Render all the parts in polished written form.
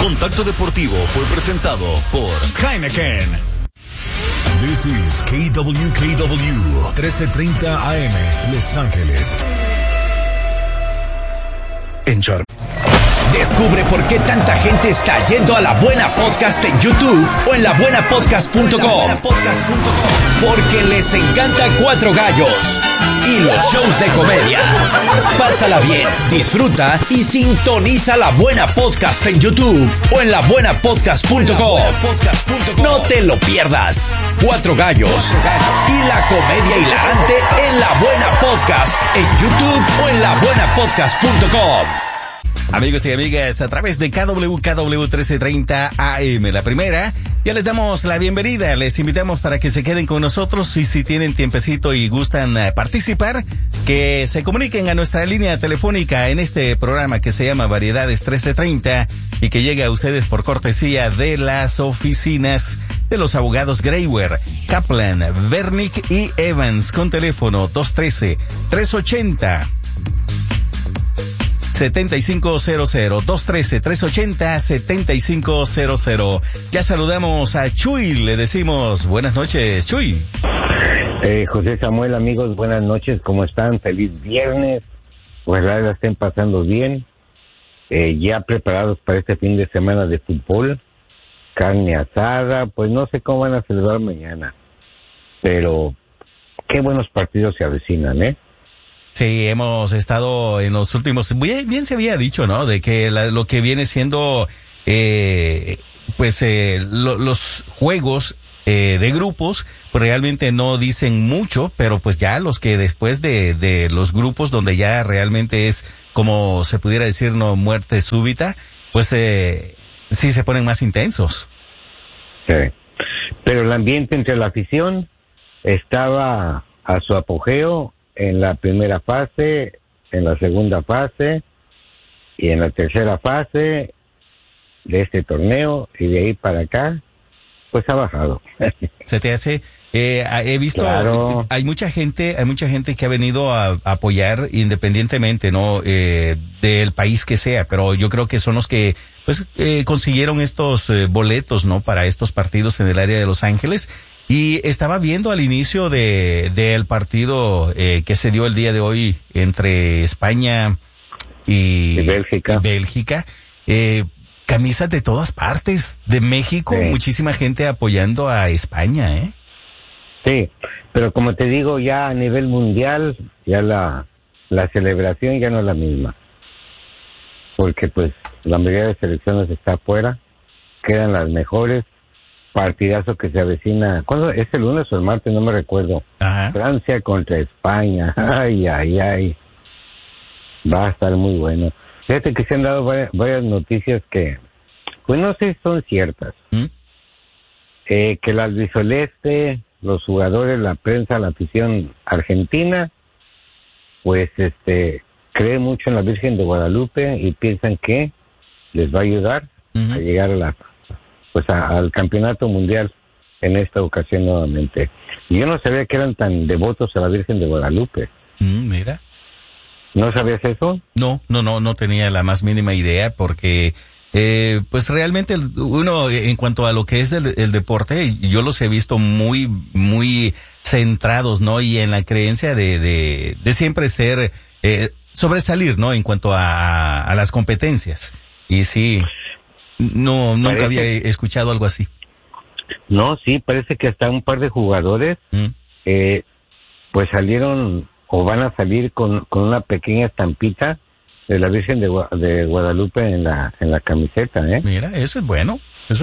Contacto Deportivo fue presentado por Heineken. This is KWKW 1330 AM, Los Ángeles. En Charm. Descubre por qué tanta gente está yendo a La Buena Podcast en YouTube o en labuenapodcast.com. Porque les encanta Cuatro Gallos y los shows de comedia. Pásala bien, disfruta y sintoniza La Buena Podcast en YouTube o en labuenapodcast.com. No te lo pierdas. Cuatro Gallos y la comedia hilarante en La Buena Podcast en YouTube o en labuenapodcast.com. Amigos y amigas, a través de KWKW 1330 AM, la primera, ya les damos la bienvenida. Les invitamos para que se queden con nosotros y si tienen tiempecito y gustan participar, que se comuniquen a nuestra línea telefónica en este programa que se llama Variedades 1330 y que llega a ustedes por cortesía de las oficinas de los abogados Greywer, Kaplan, Vernick y Evans con teléfono 213-380. 7500 213-380-7500. Ya saludamos a Chuy, le decimos buenas noches, Chuy. José Samuel, amigos, buenas noches, ¿cómo están? Feliz viernes, ojalá la estén pasando bien, ya preparados para este fin de semana de fútbol, carne asada, pues no sé cómo van a celebrar mañana, pero qué buenos partidos se avecinan, ¿eh? Sí, hemos estado en los últimos, bien se había dicho, ¿no? De que lo que viene siendo, los juegos de grupos, pues realmente no dicen mucho, pero pues ya los que después de los grupos donde ya realmente es como se pudiera decir, no, muerte súbita, pues sí se ponen más intensos. Sí, pero el ambiente entre la afición estaba a su apogeo en la primera fase, en la segunda fase y en la tercera fase de este torneo, y de ahí para acá pues ha bajado. Se te hace, he visto, claro. Hay mucha gente que ha venido a apoyar independientemente, ¿no? Del país que sea, pero yo creo que son los que pues consiguieron estos boletos, ¿no? Para estos partidos en el área de Los Ángeles. Y estaba viendo al inicio del partido que se dio el día de hoy entre España y Bélgica. Camisas de todas partes de México, sí. Muchísima gente apoyando a España, ¿eh? Sí, pero como te digo, ya a nivel mundial, ya la celebración ya no es la misma. Porque pues la mayoría de selecciones está afuera, quedan las mejores. Partidazo que se avecina, ¿cuándo? ¿Es el lunes o el martes? No me recuerdo. Ajá. Francia contra España, ay, va a estar muy bueno. Fíjate que se han dado varias noticias que, pues no sé si son ciertas. Que el albiceleste, los jugadores, la prensa, la afición argentina, pues cree mucho en la Virgen de Guadalupe y piensan que les va a ayudar a llegar al campeonato mundial en esta ocasión nuevamente. Y yo no sabía que eran tan devotos a la Virgen de Guadalupe. Mira. ¿No sabías eso? No tenía la más mínima idea porque, pues realmente uno, en cuanto a lo que es el deporte, yo los he visto muy, muy centrados, ¿no? Y en la creencia de siempre ser, sobresalir, ¿no? En cuanto a las competencias. Y sí. Nunca había escuchado algo así. No, sí, parece que hasta un par de jugadores pues salieron o van a salir con una pequeña estampita de la Virgen de Guadalupe en la camiseta, ¿eh? Mira, eso es bueno.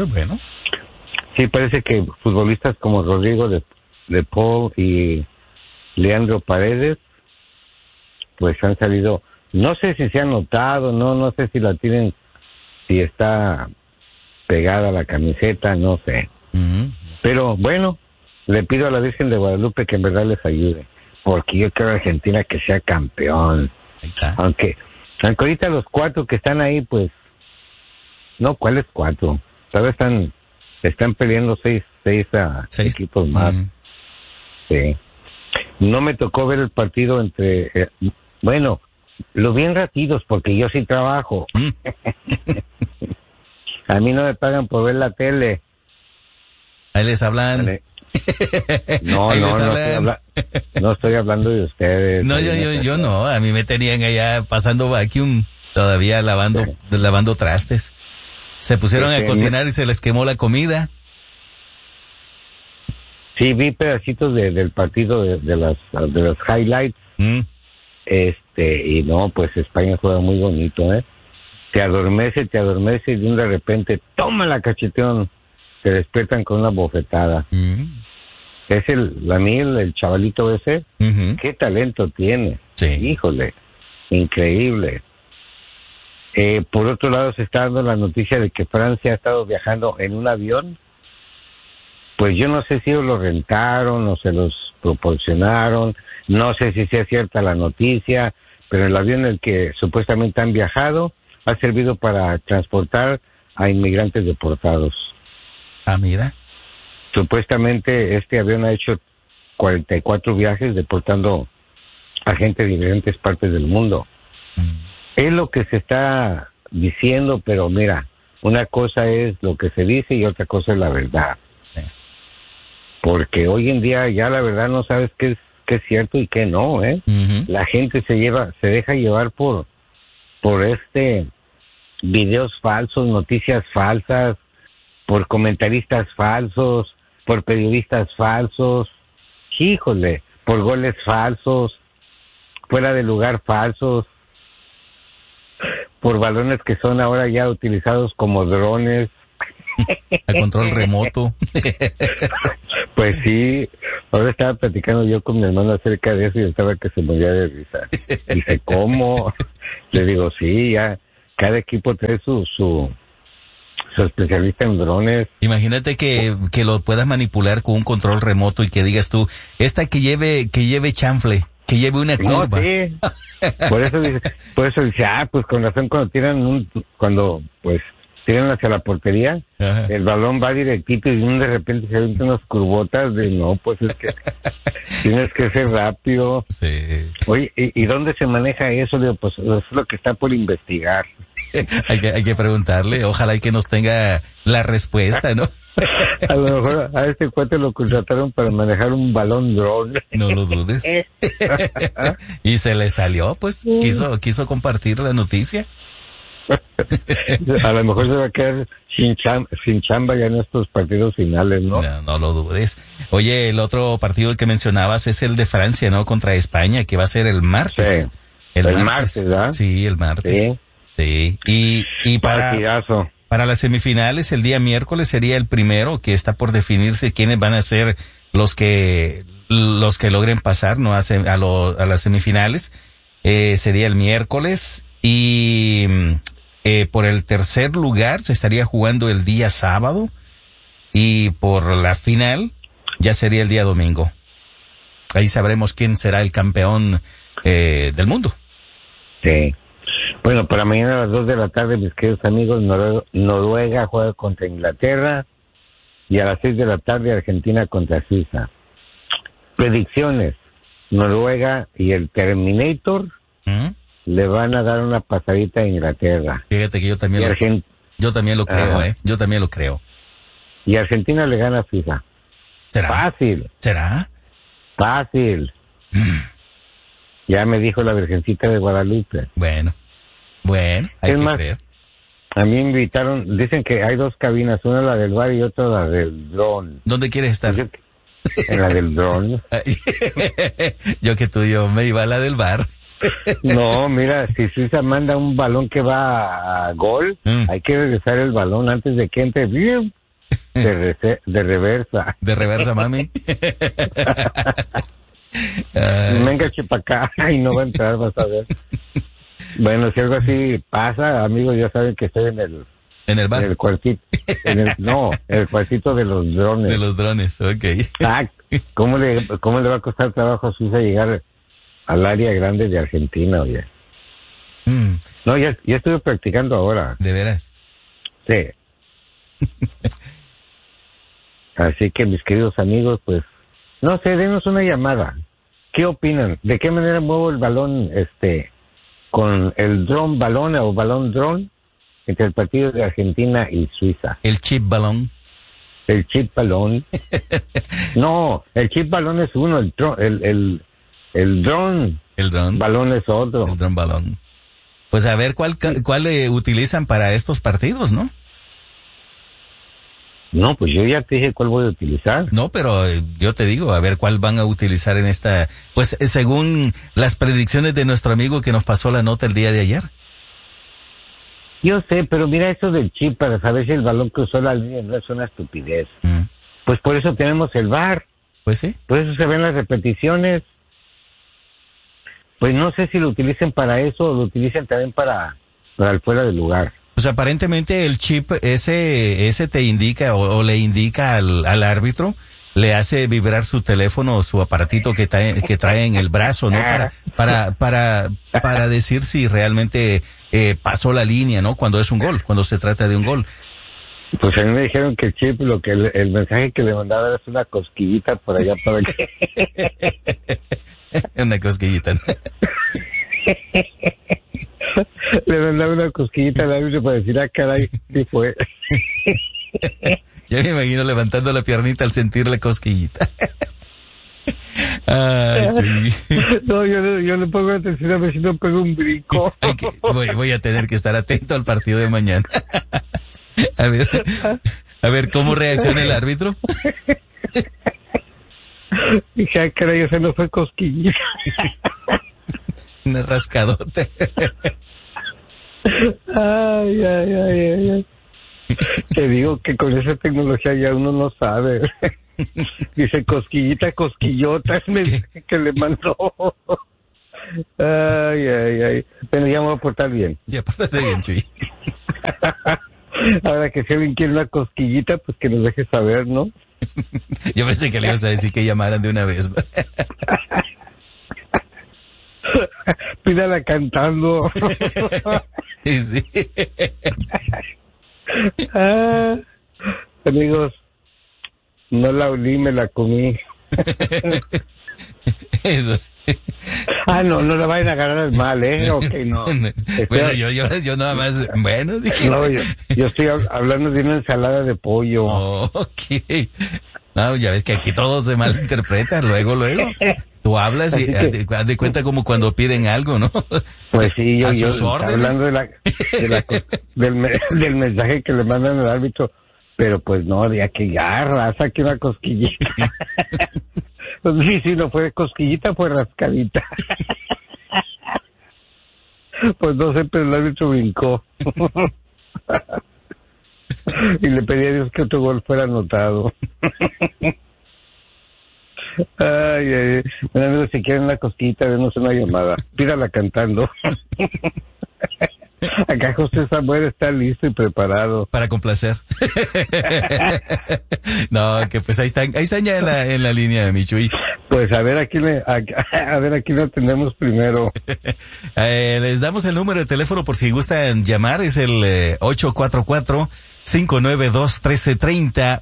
Sí, parece que futbolistas como Rodrigo de Paul y Leandro Paredes pues han salido, no sé si se han notado, no sé si la tienen, si está pegada a la camiseta, no sé. Pero bueno, le pido a la Virgen de Guadalupe que en verdad les ayude, porque yo quiero a Argentina que sea campeón. Aunque ahorita los cuatro que están ahí, pues, no, ¿cuáles cuatro? Todavía están peleando seis equipos más. Sí. No me tocó ver el partido entre, lo vi en ratitos porque yo sí trabajo. A mí no me pagan por ver la tele. Ahí les hablan. No, Ahí no, les no hablan. no estoy hablando de ustedes. No, yo no. A mí me tenían allá pasando vacuum, todavía lavando trastes. Se pusieron a cocinar y se les quemó la comida. Sí, vi pedacitos del partido de las highlights. Y no, pues España juega muy bonito, ¿eh? Te adormece y de repente, toma la cacheteón. Se despiertan con una bofetada. Es el chavalito ese, qué talento tiene. Sí. Híjole, increíble. Por otro lado, se está dando la noticia de que Francia ha estado viajando en un avión. Pues yo no sé si ellos lo rentaron o se los proporcionaron, no sé si sea cierta la noticia, pero el avión en el que supuestamente han viajado ha servido para transportar a inmigrantes deportados. Ah, mira. Supuestamente este avión ha hecho 44 viajes deportando a gente de diferentes partes del mundo. Es lo que se está diciendo, pero mira, una cosa es lo que se dice y otra cosa es la verdad. Porque hoy en día ya la verdad no sabes qué es cierto y qué no, ¿eh? La gente se deja llevar por videos falsos, noticias falsas, por comentaristas falsos, por periodistas falsos, híjole, por goles falsos, fuera de lugar falsos, por balones que son ahora ya utilizados como drones. A control remoto. Pues sí, ahora estaba platicando yo con mi hermano acerca de eso y estaba que se moría de risa. Dice, ¿cómo? Le digo, sí, ya, cada equipo trae su especialista en drones. Imagínate que lo puedas manipular con un control remoto y que digas tú, que lleve chanfle, que lleve una curva. No, sí. Por eso dice, pues con razón cuando tiran tiran hacia la portería, ajá, el balón va directito y de repente se ven unas curvotas de no, pues es que tienes que ser rápido. Sí. Oye, ¿y dónde se maneja eso? Digo, pues eso es lo que está por investigar. hay que preguntarle, ojalá y que nos tenga la respuesta, ¿no? A lo mejor a este cuate lo contrataron para manejar un balón drone. No lo dudes. Y se le salió, pues, quiso compartir la noticia. A lo mejor se va a quedar sin chamba ya en estos partidos finales, ¿no? No lo dudes. Oye, el otro partido que mencionabas es el de Francia, ¿no? Contra España, que va a ser el martes. Sí. El martes, ¿verdad? Sí, el martes. Sí. Y para las semifinales, el día miércoles sería el primero, que está por definirse quiénes van a ser los que logren pasar, ¿no? A las semifinales. Sería el miércoles. Y por el tercer lugar se estaría jugando el día sábado y por la final ya sería el día domingo. Ahí sabremos quién será el campeón del mundo. Sí. Bueno, para mañana a las 2 de la tarde, mis queridos amigos, Noruega juega contra Inglaterra y a las 6 de la tarde Argentina contra Suiza. Predicciones: Noruega y el Terminator le van a dar una pasadita a Inglaterra. Fíjate que yo también lo creo, yo también lo creo. Y Argentina le gana a Suiza. ¿Será? Fácil. ¿Será? Fácil. Ya me dijo la Virgencita de Guadalupe. Bueno, hay que creer. A mí me invitaron, dicen que hay 2 cabinas, una la del bar y otra la del dron. ¿Dónde quieres estar? En la del dron. yo me iba a la del bar. No, mira, si Suiza manda un balón que va a gol, hay que regresar el balón antes de que entre bien de reversa. De reversa, mami. Venga, para acá y no va a entrar, vas a ver. Bueno, si algo así pasa, amigos, ya saben que estoy en el bar. En el cuartito. El cuartito de los drones. De los drones, ok. Exacto. ¿Cómo le va a costar trabajo a Suiza llegar al área grande de Argentina, oye? No, ya estuve practicando ahora. ¿De veras? Sí. Así que, mis queridos amigos, pues, no sé, denos una llamada. ¿Qué opinan? ¿De qué manera muevo el balón, con el dron balón o balón dron? entre el partido de Argentina y Suiza. El chip balón. El chip balón. No, el chip balón es uno, el dron. El dron. Balón es otro. El dron balón. Pues a ver cuál utilizan para estos partidos, ¿no? No, pues yo ya te dije cuál voy a utilizar. No, pero yo te digo, a ver cuál van a utilizar en esta, pues según las predicciones de nuestro amigo que nos pasó la nota el día de ayer. Yo sé, pero mira eso del chip para saber si el balón cruzó la línea no es una estupidez. Pues por eso tenemos el VAR. Pues sí. Por eso se ven las repeticiones. Pues no sé si lo utilicen para eso o lo utilicen también para el fuera de lugar. Pues aparentemente el chip ese te indica o le indica al árbitro, le hace vibrar su teléfono o su aparatito que trae en el brazo, ¿no? Para decir si realmente pasó la línea, ¿no? Cuando es un gol, cuando se trata de un gol. Pues a mí me dijeron que el chip, el mensaje que le mandaba era una cosquillita por allá para que... Una cosquillita, ¿no? Le mandaba una cosquillita al árbitro para decir, caray, sí fue. Yo me imagino levantando la piernita al sentir la cosquillita. Ay, no, yo le pongo atención a ver si no pego un brinco. Voy a tener que estar atento al partido de mañana. A ver, ¿cómo reacciona el árbitro? Dije, caray, esa no fue cosquillita. Una rascadote. Ay. Te digo que con esa tecnología ya uno no sabe. Dice cosquillita, cosquillota, es mensaje que le mandó. Ay. Pero ya me voy a portar bien. Ya, pórtate bien, Chuy. Ahora que si alguien quiere una cosquillita, pues que nos deje saber, ¿no? Yo pensé que le ibas a decir que llamaran de una vez, ¿no? Pídala cantando. Sí. Amigos, no la olí, me la comí. Eso sí. No la vayan a agarrar al mal, ¿eh? Ok, no. Bueno, yo nada más, bueno, dije. No, yo estoy hablando de una ensalada de pollo. Ok. No, ya ves que aquí todo se malinterpreta, luego. Tú hablas y haz de cuenta como cuando piden algo, ¿no? Pues sí, yo órdenes. Hablando del mensaje que le mandan al árbitro, pero pues no, de que ya saque una cosquillita. Pues sí, no fue cosquillita, fue rascadita. Pues no sé, pero el árbitro brincó. Y le pedí a Dios que otro gol fuera anotado. Ay. Bueno, amigos, si quieren la cosquillita, denos una llamada. Pídala cantando. Acá José Samuel está listo y preparado. Para complacer. No, que pues ahí están ya en la línea de Michuy. Pues a ver aquí lo tenemos primero. Les damos el número de teléfono por si gustan llamar, es el 844-592-1330,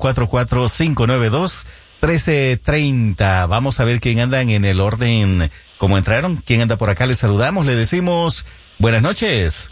844-592-1330. Vamos a ver quién andan en el orden como entraron, quién anda por acá. Les saludamos, le decimos buenas noches.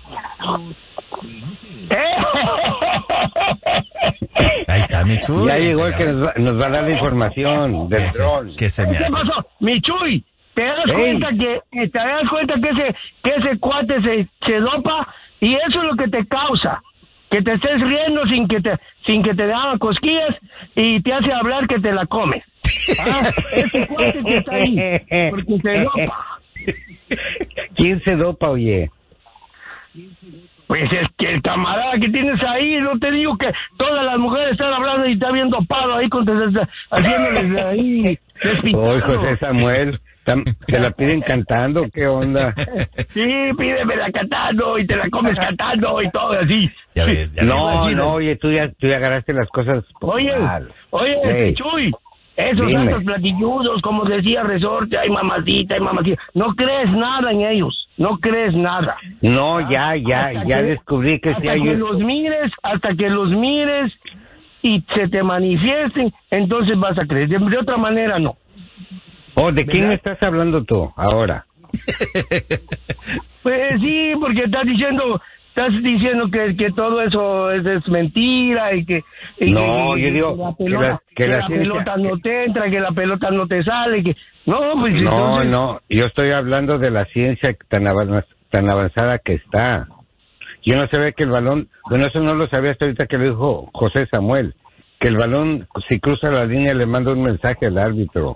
Ahí está, Michuy. Ya llegó el que nos va a dar la información del dron. ¿Qué se me hace? ¿Qué pasó? Michuy, ¿te das cuenta que ese cuate se dopa? Y eso es lo que te causa. Que te estés riendo sin que te hagan cosquillas y te hace hablar que te la comes. Ese cuate que está ahí, porque se dopa. ¿Quién se dopa, oye? Pues es que el camarada que tienes ahí, no te digo que todas las mujeres están hablando y está bien dopado ahí, haciéndoles ahí despintado. Oye, José Samuel, ¿te la piden cantando? ¿Qué onda? Sí, pídemela cantando y te la comes cantando y todo así. Ya ves. No, oye, tú ya agarraste las cosas mal. Oye, Chuy, esos Dime. santos platilludos, como decía Resorte, hay mamacita. No crees nada en ellos. No crees nada. No, ya descubrí que sí hay... Hasta que los mires y se te manifiesten, entonces vas a creer. De otra manera, no. ¿De quién me estás hablando tú ahora? Pues sí, porque estás diciendo estás diciendo que todo eso es mentira y que no, yo digo que la pelota no te entra, que la pelota no te sale, que no, pues entonces... no, yo estoy hablando de la ciencia tan avanzada que está. Yo no sabía que el balón, bueno, eso no lo sabía hasta ahorita que lo dijo José Samuel, que el balón, si cruza la línea, le manda un mensaje al árbitro.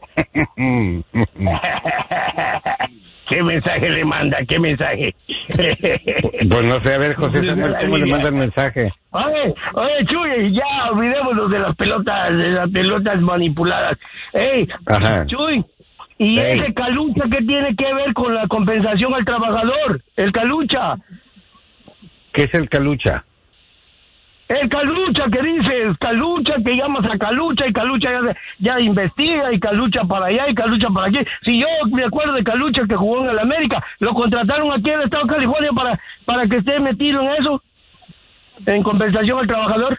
¿Qué mensaje le manda? ¿Qué mensaje? Pues no sé, a ver, José Samuel, ¿cómo le manda el mensaje? Oye, Chuy, ya olvidémonos de las pelotas manipuladas. Ajá. Chuy, ¿y ese Calucha qué tiene que ver con la compensación al trabajador? El Calucha. ¿Qué es el Calucha? El Calucha, que dices, Calucha, que llamas a Calucha y Calucha ya investiga y Calucha para allá y Calucha para aquí. Si yo me acuerdo de Calucha que jugó en el América, lo contrataron aquí en el estado de California para que esté metido en eso, en compensación al trabajador.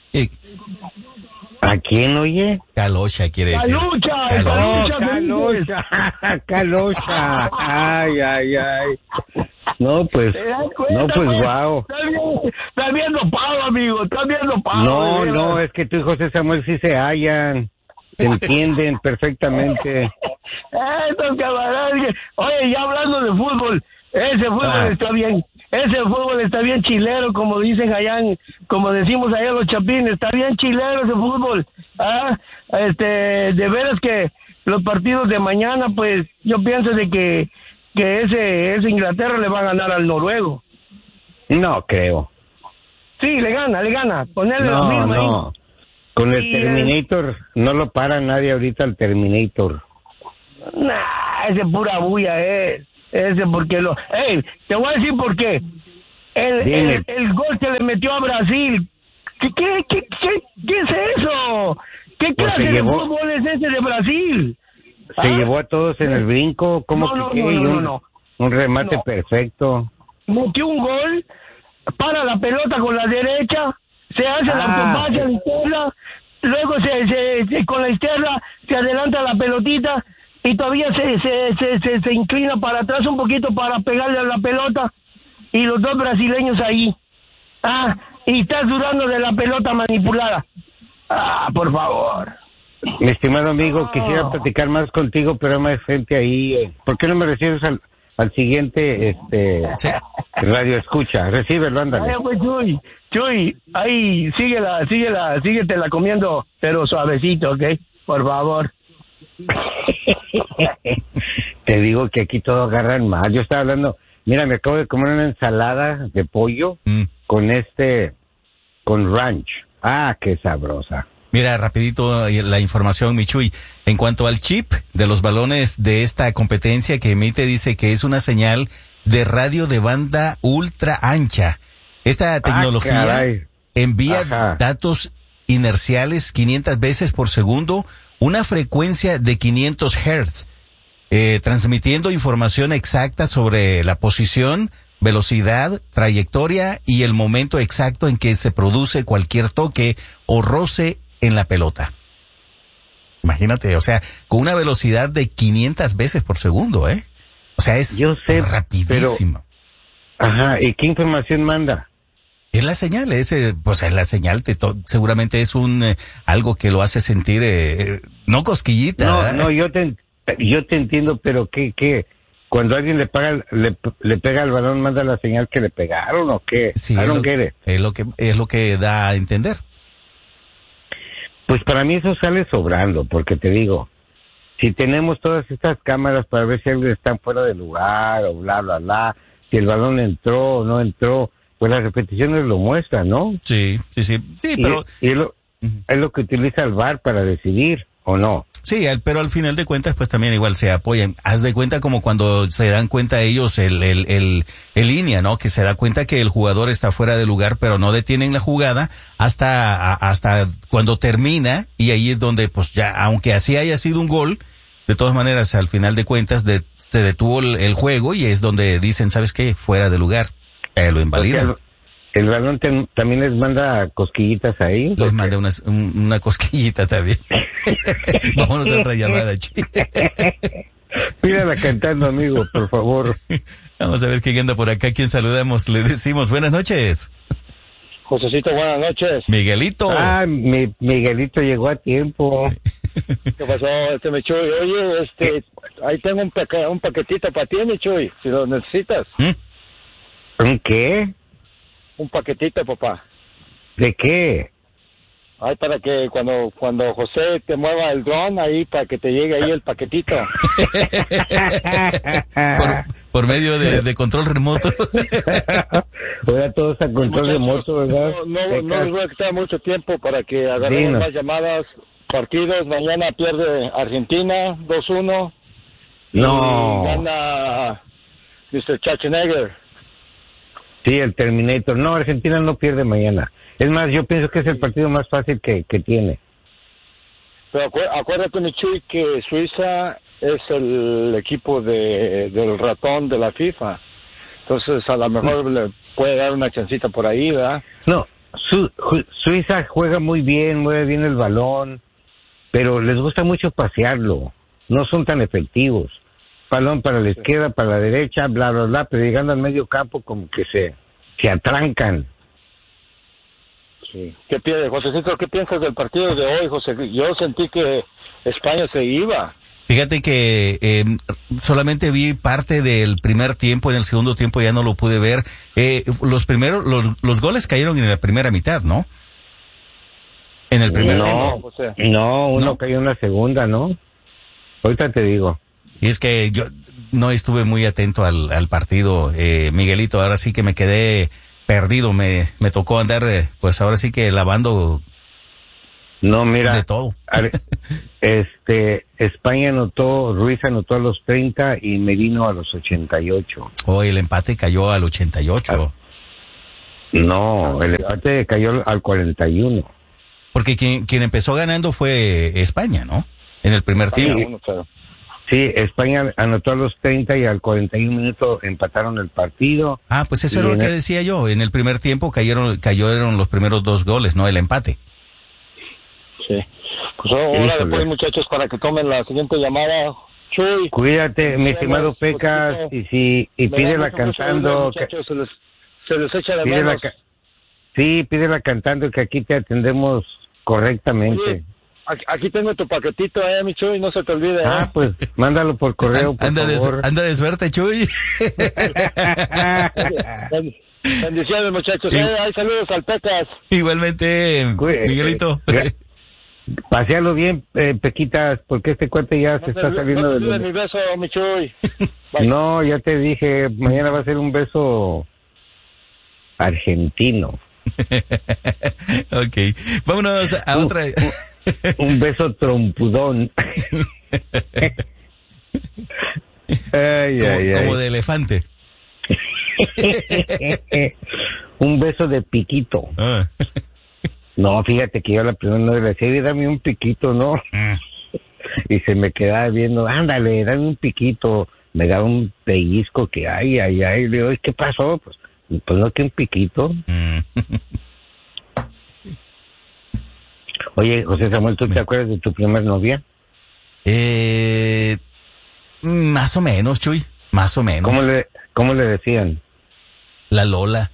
¿A quién, oye? Calocha quiere decir. Calocha. Ay. No, pues, wow. Estás viendo pavo, amigo, estás viendo pavo. No, es que tú y José Samuel sí se hallan, se entienden perfectamente. Estos camaradas, oye, ya hablando de fútbol, ese fútbol está bien. Ese fútbol está bien chilero, como dicen allá, como decimos allá los chapines, está bien chilero ese fútbol. De veras que los partidos de mañana, pues, yo pienso de que ese Inglaterra le va a ganar al noruego. No creo. Sí, le gana. Ponerle la misma ahí. Con el Terminator, no lo para nadie ahorita el Terminator. Nah, ese pura bulla es. Ese porque te voy a decir por qué. El gol que le metió a Brasil. ¿Qué es eso? ¿Qué clase de fútbol es ese de Brasil? Se llevó a todos en el brinco, no. Un remate perfecto. Metió un gol, para la pelota con la derecha, se hace la autopase a la izquierda, luego se con la izquierda se adelanta la pelotita y todavía se inclina para atrás un poquito para pegarle a la pelota y los dos brasileños ahí. Y estás dudando de la pelota manipulada. Por favor. Mi estimado amigo, quisiera platicar más contigo, pero hay más gente ahí. ¿Por qué no me recibes al siguiente radio escucha? Recíbelo, ándale. Pues Chuy, ahí síguetela comiendo, pero suavecito, ¿ok? Por favor. Te digo que aquí todo agarran mal. Yo estaba hablando, mira, me acabo de comer una ensalada de pollo con ranch. Qué sabrosa. Mira, rapidito la información, Michuy. En cuanto al chip de los balones de esta competencia que emite, dice que es una señal de radio de banda ultra ancha. Esta tecnología envía datos inerciales 500 veces por segundo, una frecuencia de 500 Hz, transmitiendo información exacta sobre la posición, velocidad, trayectoria y el momento exacto en que se produce cualquier toque o roce en la pelota. Imagínate, o sea, con una velocidad de 500 veces por segundo, O sea, es rapidísimo. Pero, ¿y qué información manda? Es la señal, es la señal, seguramente es algo que lo hace sentir, no cosquillita. No, yo te entiendo, pero ¿qué? Cuando alguien le pega al balón, manda la señal que le pegaron, ¿o qué? Sí, es lo que da a entender. Pues para mí eso sale sobrando, porque te digo, si tenemos todas estas cámaras para ver si alguien está fuera de lugar o bla, bla, bla, si el balón entró o no entró, pues las repeticiones lo muestran, ¿no? Sí, pero... Y es lo que utiliza el VAR para decidir, ¿o no? Sí, pero al final de cuentas, pues también igual se apoyan. Haz de cuenta como cuando se dan cuenta ellos el línea, ¿no? Que se da cuenta que el jugador está fuera de lugar, pero no detienen la jugada hasta cuando termina, y ahí es donde, pues ya, aunque así haya sido un gol, de todas maneras, al final de cuentas, se detuvo el juego, y es donde dicen, ¿sabes qué? Fuera de lugar. Lo invalidan. O sea, ¿el balón también les manda cosquillitas ahí? Les manda una cosquillita también. Vámonos a otra llamada, Pídala cantando, amigo, por favor. Vamos a ver quién anda por acá, quién saludamos. Le decimos buenas noches. Josecito, buenas noches. Miguelito. Miguelito llegó a tiempo. ¿Qué pasó, Michuy? Oye, ahí tengo un paquetito para ti, Michuy, si lo necesitas. ¿Un qué? Un paquetito, papá. ¿De qué? Ay, para que cuando José te mueva el dron, ahí para que te llegue ahí el paquetito. por medio de control remoto. Ahora todos a control remoto, ¿verdad? No les voy a quitar mucho tiempo para que agarremos más llamadas. Partidos, mañana pierde Argentina 2-1. No. Y gana Mr. Schwarzenegger. Sí, el Terminator. No, Argentina no pierde mañana. Es más, yo pienso que es el partido más fácil que tiene. Pero acuérdate, Michuy, que Suiza es el equipo del ratón de la FIFA. Entonces, a lo mejor le puede dar una chancita por ahí, ¿verdad? No, Suiza juega muy bien, mueve bien el balón, pero les gusta mucho pasearlo. No son tan efectivos. Balón para la izquierda, para la derecha, bla, bla, bla, pero llegando al medio campo como que se atrancan. Sí. ¿Qué piensas del partido de hoy, José? Yo sentí que España se iba. Fíjate que solamente vi parte del primer tiempo, en el segundo tiempo ya no lo pude ver. Los goles cayeron en la primera mitad, ¿no? En el primer tiempo. No, uno cayó en la segunda, ¿no? Ahorita te digo. Y es que yo no estuve muy atento al partido, Miguelito, ahora sí que me quedé perdido, me tocó andar, pues ahora sí que lavando. No, mira, de todo. España Ruiz anotó a los 30 y Merino a los 88. El empate cayó al 88. No, el empate cayó al 41. Porque quien empezó ganando fue España, ¿no? En el primer tiempo. Sí, España anotó a los 30 y al 41 minutos empataron el partido. Pues eso es lo que decía yo. En el primer tiempo cayeron los primeros 2 goles, ¿no? El empate. Sí. Pues ahora después, muchachos, para que tomen la siguiente llamada. Chuy. Cuídate, mi estimado Pecas, y pídela cantando. Muchachos, se les echa de menos. Pídela cantando, que aquí te atendemos correctamente. Oye, aquí tengo tu paquetito, mi Chuy, no se te olvide. Pues mándalo por correo, por favor. Anda de suerte, Chuy. Bendiciones, muchachos. Hay saludos al Pecas. Igualmente, Miguelito. Pasealo bien, Pequitas, porque este cuate ya se está saliendo de mi beso, mi Chuy. No, ya te dije, mañana va a ser un beso argentino. Ok, vámonos a otra. Un beso trompudón. Como de elefante. Un beso de piquito. No, fíjate que yo la primera no le decía, dame un piquito, ¿no? Y se me quedaba viendo, ándale, dame un piquito. Me daba un pellizco que le digo, ¿qué pasó? Pues no, que un piquito. Oye, José Samuel, ¿tú te acuerdas de tu primer novia? Más o menos, Chuy, más o menos. ¿Cómo le decían? La Lola.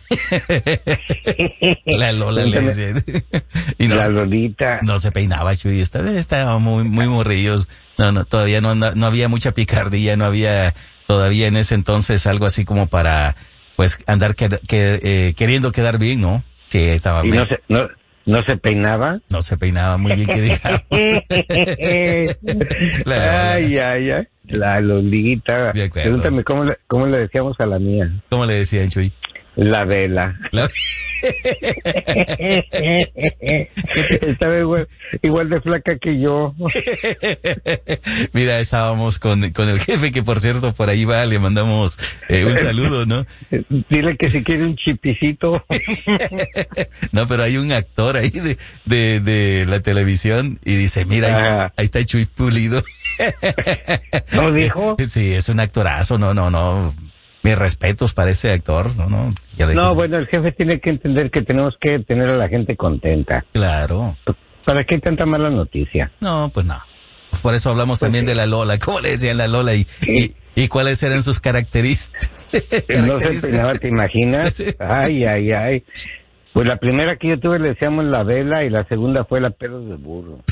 La Lola le decían. Y la Lolita. No se peinaba, Chuy, estaba muy, muy morrillos. No, todavía no había mucha picardía, no había todavía en ese entonces algo así como para, pues, andar queriendo quedar bien, ¿no? Sí, estaba bien. ¿No se peinaba? No se peinaba muy bien, que digamos. La Lolita. Pregúntame cómo le decíamos a la mía. ¿Cómo le decían, Chuy? La Vela. Estaba igual de flaca que yo. Mira, estábamos con el jefe, que por cierto por ahí va, le mandamos un saludo, ¿no? Dile que si quiere un chipicito. No, pero hay un actor ahí de la televisión y dice, mira, ahí está Chuy Pulido. ¿No dijo? Sí, es un actorazo, no. Mis respetos para ese actor, ¿no? No, bueno, el jefe tiene que entender que tenemos que tener a la gente contenta. Claro. ¿Para qué tanta mala noticia? No, pues no. Por eso hablamos también de la Lola. ¿Cómo le decían la Lola y cuáles eran sus características? No se peinaba, ¿te imaginas? Sí. Ay. Pues la primera que yo tuve le decíamos la vela y la segunda fue la pelos de burro.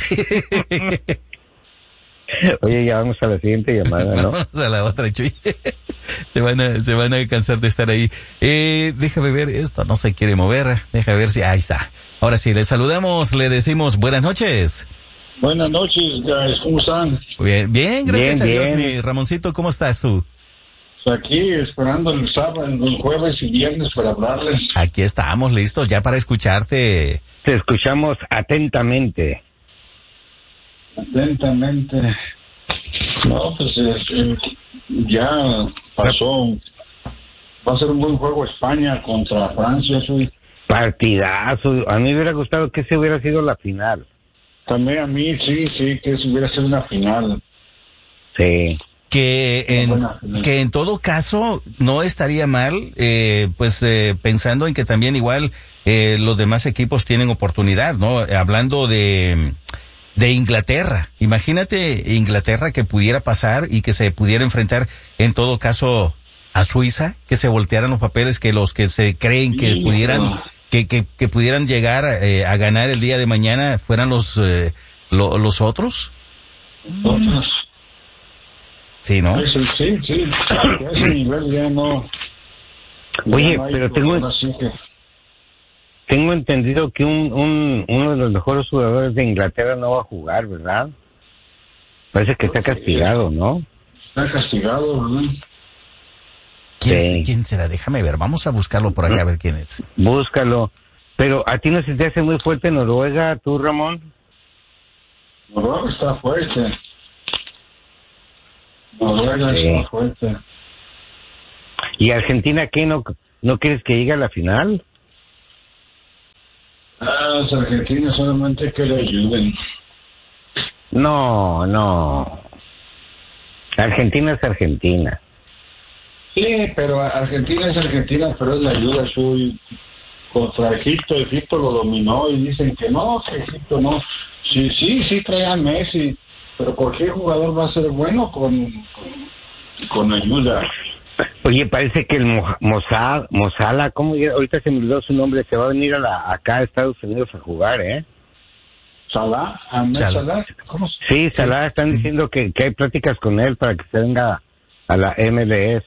Oye, ya vamos a la siguiente llamada, ¿no? Vamos a la otra, Chuy. Se van a cansar de estar ahí. Déjame ver, esto no se quiere mover. Déjame ver si, ahí está. Ahora sí, le saludamos, le decimos buenas noches. Buenas noches, guys, ¿cómo están? Bien, gracias Bien, a Dios, bien. mi Ramoncito, ¿cómo estás tú? Aquí esperando el sábado, el jueves y viernes para hablarles. Aquí estamos listos ya para escucharte. Te escuchamos atentamente. Atentamente. No, pues ya pasó. Va a ser un buen juego España contra Francia. Partidazo. A mí me hubiera gustado que ese hubiera sido la final. También a mí, sí, que eso hubiera sido una final. Sí. Que en todo caso no estaría mal, pensando en que también igual los demás equipos tienen oportunidad, ¿no? Hablando de Inglaterra. Imagínate Inglaterra que pudiera pasar y que se pudiera enfrentar en todo caso a Suiza, que se voltearan los papeles, que los que se creen que Sí, pudieran que pudieran llegar a ganar el día de mañana fueran los otros. Otros. Sí, ¿no? Sí. A ese nivel ya no. Oye, ya no hay pero problema, así que tengo entendido que uno de los mejores jugadores de Inglaterra no va a jugar, ¿verdad? Parece que está castigado, ¿no? está castigado, ¿verdad? ¿Quién será? Déjame ver, vamos a buscarlo por acá a ver quién es. Búscalo. Pero a ti no se te hace muy fuerte Noruega, tú, Ramón. Noruega está fuerte. Noruega Sí. está fuerte. ¿Y Argentina qué? ¿No quieres que llegue a la final? Los argentinos solamente que le ayuden. No. Argentina es Argentina. Sí, pero Argentina es Argentina, pero es la ayuda suya. Contra Egipto lo dominó y dicen que no, que Egipto no. Sí, trae a Messi, pero cualquier jugador va a ser bueno con ayuda. Oye, parece que el Mozala, ¿cómo? Ahorita se me olvidó su nombre, se va a venir acá a Estados Unidos a jugar, ¿eh? Salah, Salah, ¿cómo se Sí, Salah, están diciendo que hay pláticas con él para que se venga a la MLS.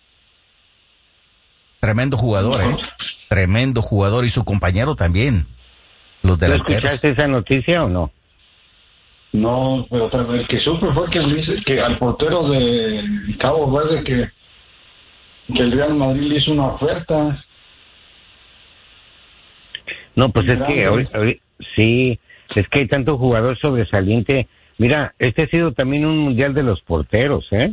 Tremendo jugador, Tremendo jugador y su compañero también. Los ¿Tú delanteros. escuchaste esa noticia o no? No, pero el que supe fue que dice que al portero de Cabo Verde que el Real Madrid le hizo una oferta. No, pues es que sí, es que hay tanto jugador sobresaliente. Mira, este ha sido también un mundial de los porteros, ¿eh?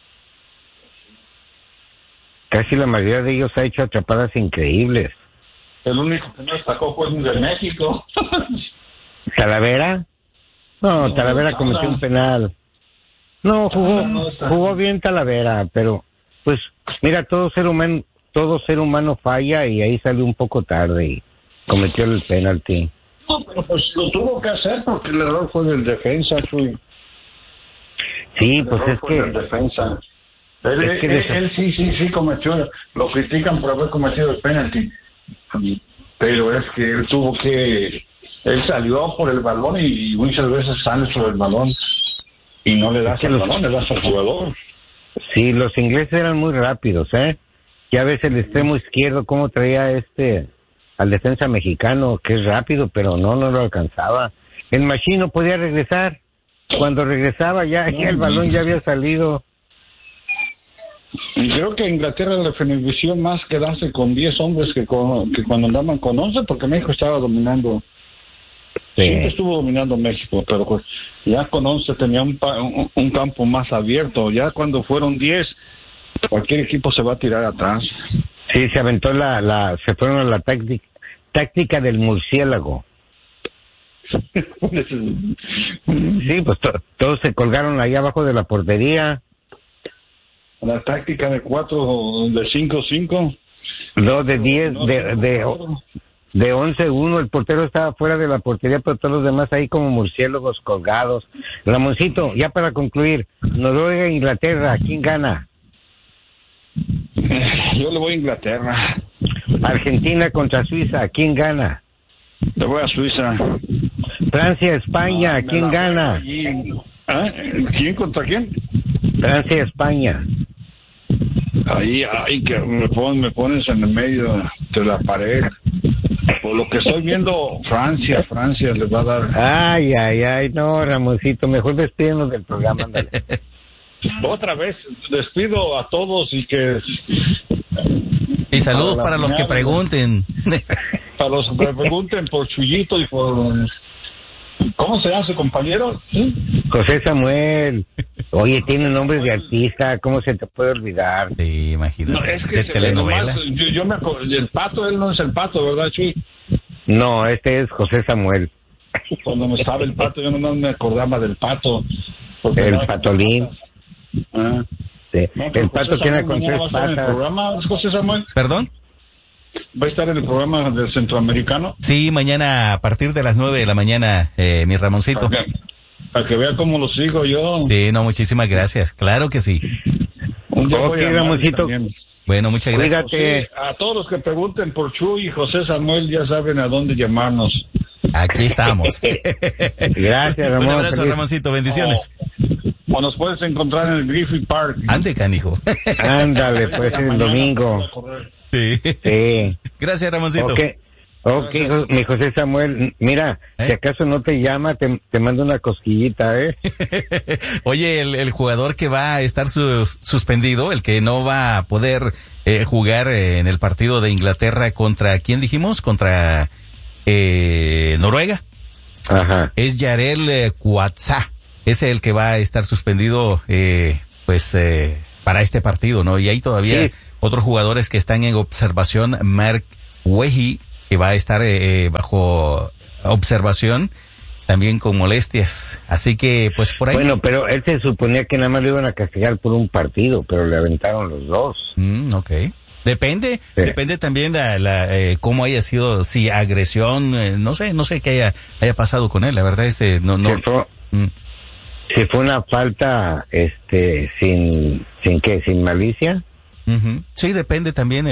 Casi la mayoría de ellos ha hecho atrapadas increíbles. El único que no destacó fue el de México. ¿Talavera? No, Talavera cometió un penal. No, jugó bien Talavera, pero pues mira, todo ser humano falla y ahí salió un poco tarde y cometió el penalti. No, pero pues lo tuvo que hacer porque el error fue del defensa, Chuy. Sí, pues es que del defensa. Él sí cometió, lo critican por haber cometido el penalti, pero es que él salió por el balón y muchas veces sale sobre el balón y no le das el balón, le das al jugador. Sí, los ingleses eran muy rápidos, ¿eh? Ya ves el extremo izquierdo cómo traía al defensa mexicano, que es rápido, pero no lo alcanzaba. El Machín no podía regresar. Cuando regresaba ya el balón ya había salido. Y creo que Inglaterra le benefició más quedarse con 10 hombres que cuando andaban con 11, porque México estaba dominando. Sí. Siempre estuvo dominando México, pero pues ya con 11 tenía un campo más abierto. Ya cuando fueron 10, cualquier equipo se va a tirar atrás. Sí, se aventó se fueron a la táctica del murciélago. Sí, pues todos se colgaron ahí abajo de la portería. La táctica de 4, de 5-5. No, de 10, de 11-1, el portero estaba fuera de la portería, pero todos los demás ahí como murciélagos colgados. Ramoncito, ya para concluir, Noruega e Inglaterra, ¿quién gana? Yo le voy a Inglaterra. Argentina contra Suiza, ¿quién gana? Le voy a Suiza. Francia, España, ¿quién gana? ¿Quién contra quién? Francia, España. Ahí que me pones en el medio de la pared. Por lo que estoy viendo, Francia le va a dar. Ay, no, Ramoncito, mejor despídenos del programa, ándale. Otra vez, despido a todos y que... Y saludos para los que pregunten. Para los que pregunten por Chuyito y por... ¿Cómo se llama su compañero? ¿Sí? José Samuel. Oye, tiene nombre de artista, ¿cómo se te puede olvidar? Sí, imagínate. No, es que de telenovela. Yo me acuerdo, el Pato, él no es el Pato, ¿verdad, Chuy? No, este es José Samuel. Cuando no estaba el Pato, yo no me acordaba del Pato. El Patolín. Sí. No, el Pato tiene con 3 patas. ¿En el programa, José Samuel? ¿Perdón? ¿Va a estar en el programa del Centroamericano? Sí, mañana a partir de las 9 de la mañana, mi Ramoncito. Para que vea cómo lo sigo yo. Sí, no, muchísimas gracias. Claro que sí. Un día voy a Ramoncito. Bueno, muchas gracias. Cuídate. Sí, a todos los que pregunten por Chuy y José Samuel ya saben a dónde llamarnos. Aquí estamos. Gracias, Ramón. Un abrazo, Ramoncito. Bendiciones. O nos puedes encontrar en el Griffith Park. Ande, canijo. Ándale, pues el domingo. Sí. Gracias, Ramoncito. Ok, mi José Samuel, mira, si acaso no te llama, te mando una cosquillita, Oye, el jugador que va a estar suspendido, el que no va a poder jugar en el partido de Inglaterra contra, ¿quién dijimos? Contra Noruega. Ajá. Es Yarel Cuatzá. Ese es el que va a estar suspendido, para este partido, ¿no? Y hay todavía otros jugadores que están en observación. Mark Wehi, que va a estar bajo observación, también con molestias. Así que, pues, por ahí. Bueno, pero él se suponía que nada más lo iban a castigar por un partido, pero le aventaron los 2. Ok. Depende también cómo haya sido, si agresión, no sé qué haya pasado con él. La verdad, Si fue una falta, sin malicia. Sí, depende también